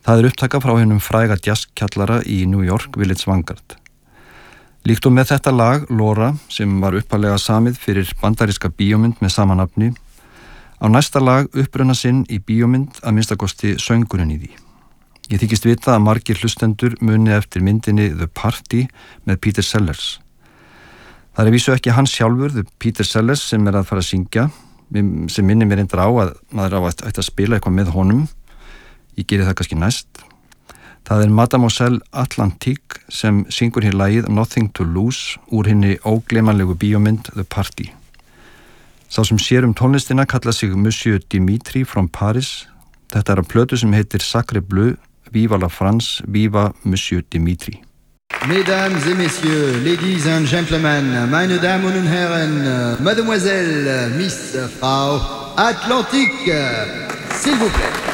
Það upptaka frá hennum fræga jazzkjallara í New York, Village Vanguard. Líkt og með þetta lag, Laura, sem var upphaflega samið fyrir bandaríska bíómynd með sama nafni, á næsta lag uppruna sinn í bíómynd að minnstakosti söngurinn í því. Ég þykist vita að margir hlustendur muni eftir myndinni The Party með Peter Sellers. Það er vísu ekki hans sjálfur, Peter Sellers, sem að fara að syngja, sem minnir mér reyndar á að maður á að spila eitthvað með honum. Ég geri það kannski næst. Það er Mademoiselle Atlantique sem syngur hér lagið Nothing to Lose úr hinni ógleymanlegu bíómynd The Party. Sá sem sér tónlistina kalla sig Monsieur Dimitri from Paris. Þetta er á plötu sem heitir Sacre Bleu, Viva la France, Viva Monsieur Dimitri. Mesdames et messieurs, ladies and gentlemen, meine Damen und Herren, Mademoiselle, Miss Frau Atlantique, s'il vous plaît.